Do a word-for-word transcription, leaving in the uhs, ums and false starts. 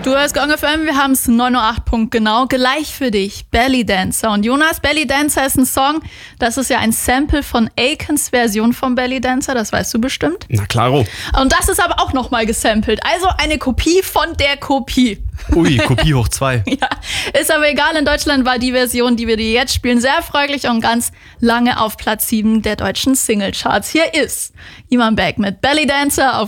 Du hörst Gong F M, wir haben es neun Uhr acht Punkt genau, gleich für dich, Belly Dancer. Und Jonas, Belly Dancer ist ein Song, das ist ja ein Sample von Akons Version von Belly Dancer, das weißt du bestimmt. Na klaro. Und das ist aber auch nochmal gesampelt, also eine Kopie von der Kopie. Ui, Kopie hoch zwei. Ja, ist aber egal, in Deutschland war die Version, die wir dir jetzt spielen, sehr erfolgreich und ganz lange auf Platz sieben der deutschen Singlecharts. Hier ist Iman Beck mit Belly Dancer auf